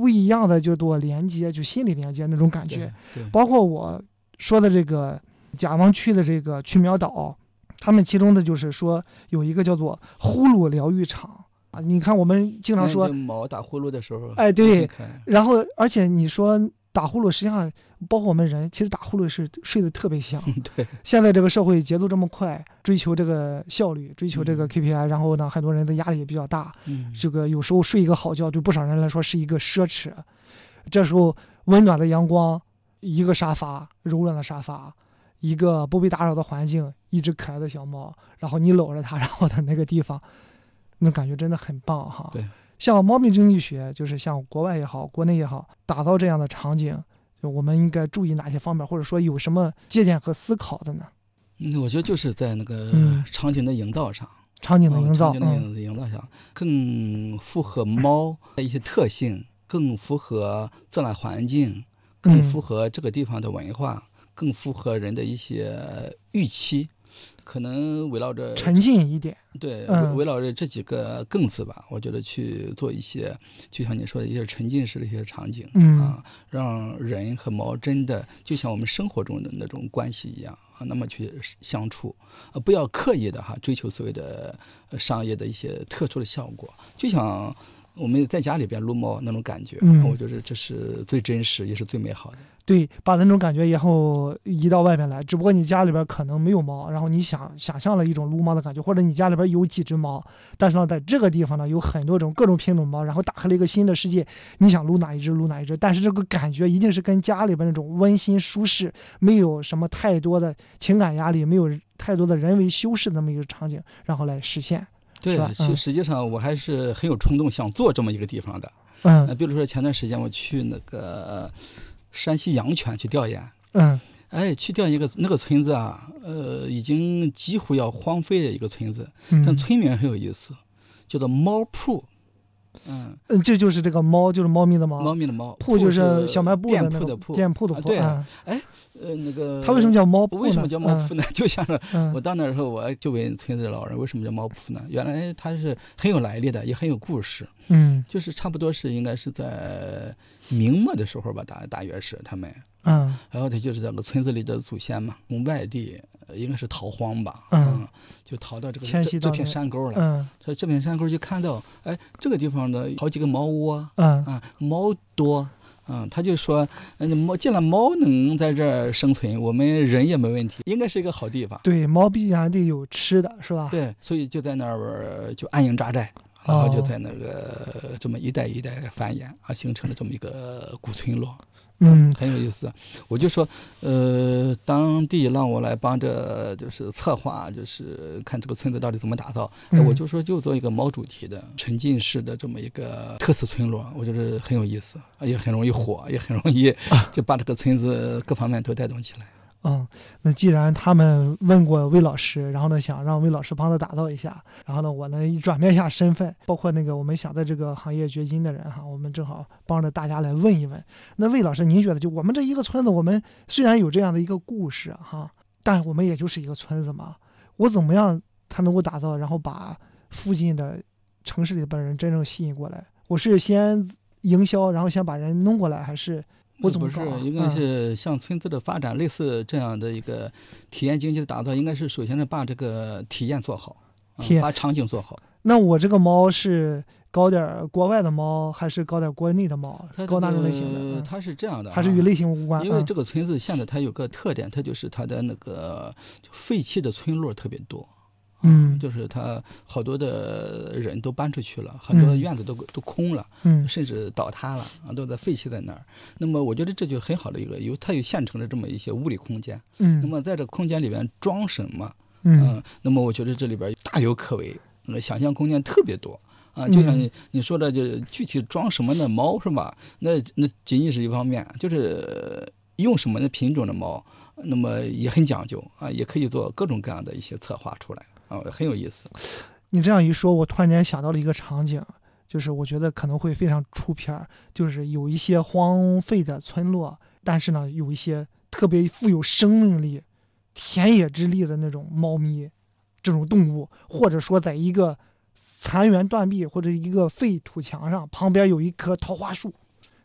不一样的就多连接，就心理连接那种感觉。包括我说的这个甲王区的这个曲苗岛，他们其中的就是说有一个叫做呼噜疗愈场啊。你看我们经常说猫打呼噜的时候， 对，然后而且你说打呼噜，实际上包括我们人，其实打呼噜是睡得特别香。 对， 现在这个社会节奏这么快，追求这个效率，追求这个 KPI，然后呢，很多人的压力也比较大。这个有时候睡一个好觉，对不少人来说是一个奢侈。这时候温暖的阳光，一个沙发，柔软的沙发，一个不被打扰的环境，一只可爱的小猫，然后你搂着它，然后的那个地方，那感觉真的很棒哈。 对。 像猫咪经济学，就是像国外也好，国内也好，打造这样的场景，我们应该注意哪些方面，或者说有什么借鉴和思考的呢？ 我觉得就是在那个场景的营造上， 场景的营造上更符合猫的一些特性，更符合自然环境，更符合这个地方的文化，更符合人的一些预期。可能围绕着沉浸一点， 对，围绕着这几个更字吧，我觉得去做一些，就像你说的一些沉浸式的一些场景，让人和猫真的就像我们生活中的那种关系一样啊，那么去相处，不要刻意的追求所谓的商业的一些特殊的效果，就像我们在家里边撸猫那种感觉，我觉得这是最真实也是最美好的。 对，把那种感觉以后移到外面来，只不过你家里边可能没有猫，然后你想象了一种撸猫的感觉，或者你家里边有几只猫，但是呢，在这个地方呢有很多种各种品种猫，然后打开了一个新的世界，你想撸哪一只撸哪一只，但是这个感觉一定是跟家里边那种温馨舒适，没有什么太多的情感压力，没有太多的人为修饰的那么一个场景，然后来实现。 对，实际上我还是很有冲动想做这么一个地方的。比如说前段时间我去那个山西阳泉去调研，去调研一个那个村子啊，已经几乎要荒废的一个村子，但村名很有意思，叫做猫铺。 这就是这个猫，就是猫咪的猫， 猫咪的猫， 铺就是小卖部的店铺的铺， 店铺的铺。 对，那个它为什么叫猫铺呢？ 为什么叫猫铺呢？就像是我到那时候，我就问村子的老人为什么叫猫铺呢？原来它是很有来历的，也很有故事。就是差不多是应该是在明末的时候吧，大约是他们。然后他就是这个村子里的祖先嘛，从外地应该是逃荒吧，就逃到这片山沟了。这片山沟就看到，这个地方的好几个猫窝，猫多，他就说，既然猫能在这儿生存，我们人也没问题，应该是一个好地方。 对，猫必然得有吃的，是吧？ 对，所以就在那儿就安营扎寨。然后就在那个这么一代一代繁衍形成了这么一个古村落。很有意思。我就说，当地让我来帮着就是策划，就是看这个村子到底怎么打造。我就说就做一个猫主题的沉浸式的这么一个特色村落，我觉得很有意思，也很容易火，也很容易就把这个村子各方面都带动起来。 那既然他们问过魏老师，然后呢想让魏老师帮他打造一下，然后呢我呢转变一下身份，包括那个我们想在这个行业掘金的人我们正好帮着大家来问一问。那魏老师，您觉得就我们这一个村子，我们虽然有这样的一个故事但我们也就是一个村子嘛，我怎么样才能够打造，然后把附近的城市里的人真正吸引过来？我是先营销，然后先把人弄过来，还是我怎么搞？ 不是，应该是像村子的发展，类似这样的一个体验经济的打造，应该是首先是把这个体验做好，把场景做好。 那我这个猫是搞点国外的猫，还是搞点国内的猫？搞哪种类型的？ 它是这样的， 还是与类型无关？ 因为这个村子现在它有个特点，它就是它的那个废弃的村落特别多。就是他好多的人都搬出去了，很多院子都空了，甚至倒塌了都在废弃在那儿。那么我觉得这就很好的一个它有现成的这么一些物理空间。那么在这个空间里边装什么？那么我觉得这里边大有可为，想象空间特别多。就像你说的，就具体装什么的猫是吧？那仅仅是一方面，就是用什么的品种的猫，那么也很讲究也可以做各种各样的一些策划出来。很有意思。 你这样一说，我突然间想到了一个场景，就是我觉得可能会非常出片，就是有一些荒废的村落，但是呢有一些特别富有生命力、田野之力的那种猫咪这种动物，或者说在一个残垣断壁或者一个废土墙上，旁边有一棵桃花树，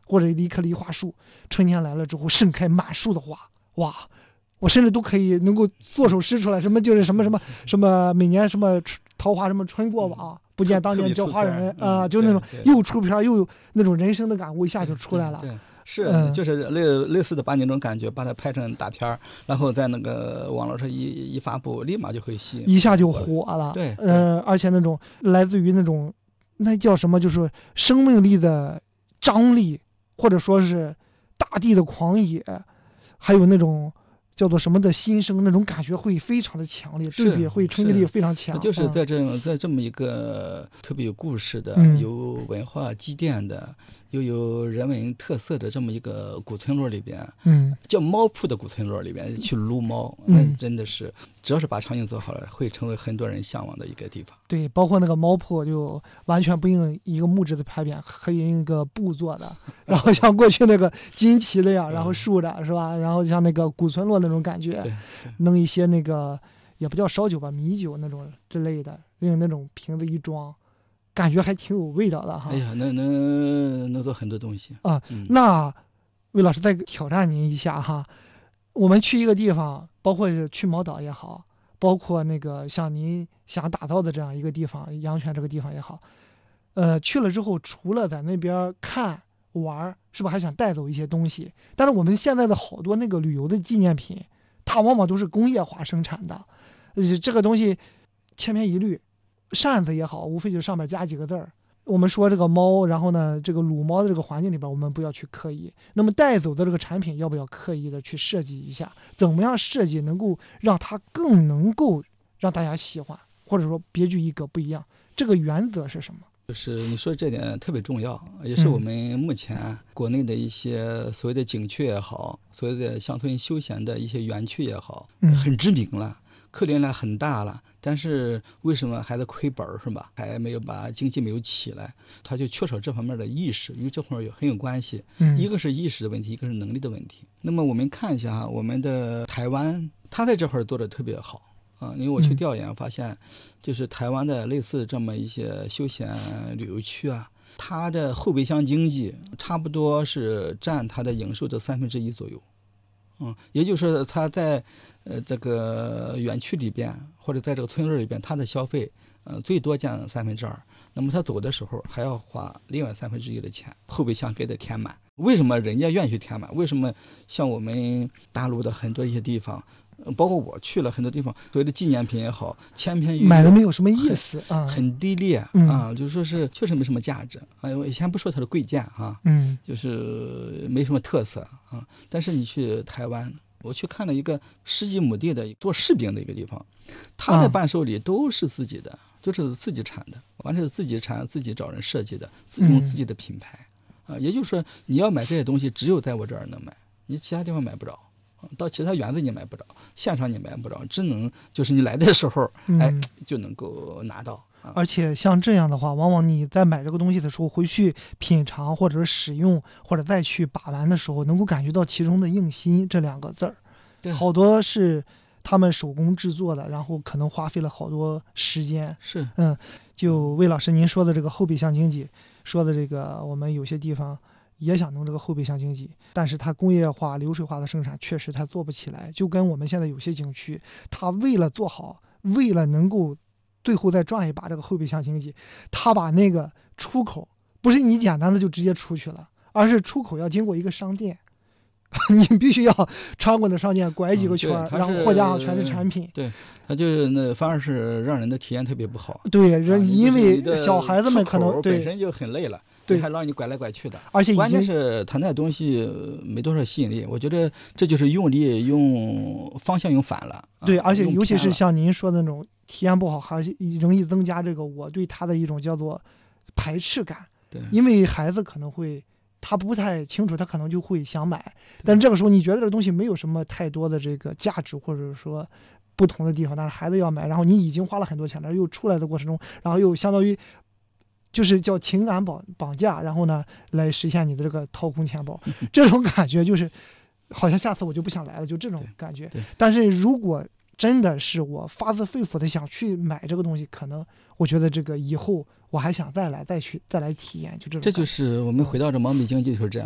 或者一棵梨花树，春天来了之后盛开满树的花，哇！我甚至都可以能够做首诗出来，什么就是什么每年什么桃花什么春过往，不见当年娇花人啊，就那种又出片又有那种人生的感悟一下就出来了。 对，是就是类似的把你那种感觉把它拍成大片，然后在那个网络上一发布，立马就会吸引， 一下就火了。 对， 而且那种来自于那种那叫什么，就是生命力的张力，或者说是大地的狂野，还有那种叫做什么的新生，那种感觉会非常的强烈，对比会冲击力非常强。 就是在这么一个特别有故事的、有文化积淀的、又有人文特色的这么一个古村落里边，叫猫铺的古村落里边去撸猫，真的是只要是把场景做好了，会成为很多人向往的一个地方。 对，包括那个猫铺就完全不用一个木质的牌匾，可以用一个布做的，然后像过去那个金旗那样，然后竖着是吧？然后像那个古村落那种感觉，弄一些那个也不叫烧酒吧，米酒那种之类的，用那种瓶子一装，感觉还挺有味道的哈。 哎呀，能做很多东西啊。那魏老师再挑战您一下哈，我们去一个地方，包括是去毛岛也好，包括那个像您想打造的这样一个地方，阳泉这个地方也好，去了之后，除了在那边看玩，是不是还想带走一些东西？但是我们现在的好多那个旅游的纪念品，它往往都是工业化生产的，这个东西千篇一律，扇子也好，无非就上面加几个字儿。我们说这个猫，然后呢，这个撸猫的这个环境里边，我们不要去刻意。那么带走的这个产品，要不要刻意的去设计一下？怎么样设计能够让它更能够让大家喜欢，或者说别具一格不一样？这个原则是什么？ 就是你说这点特别重要，也是我们目前国内的一些所谓的景区也好，所谓的乡村休闲的一些园区也好，很知名了，客流量很大了，但是为什么还在亏本是吧？还没有把经济没有起来，他就缺少这方面的意识，与这块很有关系。一个是意识的问题，一个是能力的问题。那么我们看一下我们的台湾，他在这块做的特别好。因为我去调研发现，就是台湾的类似这么一些休闲旅游区啊，它的后备箱经济差不多是占它的营收的1/3左右。也就是说它在这个园区里边或者在这个村落里边，它的消费最多占2/3，那么他走的时候还要花另外1/3的钱，后备箱给它填满。为什么人家愿意去填满？为什么像我们大陆的很多一些地方，包括我去了很多地方，所谓的纪念品也好，千篇一律， 买的没有什么意思啊， 很低劣就是说是确实没什么价值我先不说它的贵贱就是没什么特色但是你去台湾，我去看了一个10几亩地的做柿饼的一个地方，它的伴手礼都是自己的，就是自己产的，完全是自己产，自己找人设计的，用自己的品牌也就是说你要买这些东西，只有在我这儿能买，你其他地方买不着。到其他园子你买不着，线上你买不着，只能就是你来的时候就能够拿到而且像这样的话，往往你在买这个东西的时候，回去品尝或者使用或者再去把玩的时候，能够感觉到其中的用心这2个字儿，好多是他们手工制作的，然后可能花费了好多时间。 是就魏老师您说的这个后备箱经济，说的这个我们有些地方也想弄这个后备箱经济，但是它工业化流水化的生产确实它做不起来，就跟我们现在有些景区，它为了做好，为了能够最后再赚一把这个后备箱经济，它把那个出口不是你简单的就直接出去了，而是出口要经过一个商店你必须要穿过那商店拐几个圈然后货架上全是产品。 对，它就是那反而是让人的体验特别不好。 对，因为小孩子们可能本身就很累了，对，还让你拐来拐去的， 而且关键是它那东西没多少吸引力。我觉得这就是用方向用反了。 对，而且尤其是像您说的那种体验不好，还容易增加这个我对它的一种叫做排斥感。 对， 因为孩子可能会他不太清楚，他可能就会想买，但这个时候你觉得这东西没有什么太多的这个价值或者说不同的地方，但是孩子要买，然后你已经花了很多钱了，又出来的过程中，然后又相当于就是叫情感绑架，然后呢来实现你的这个掏空钱包，这种感觉就是好像下次我就不想来了，就这种感觉。但是如果真的是我发自肺腑的想去买这个东西，可能我觉得这个以后我还想再来体验，就这种。 这就是我们回到这毛笔经济就是这样。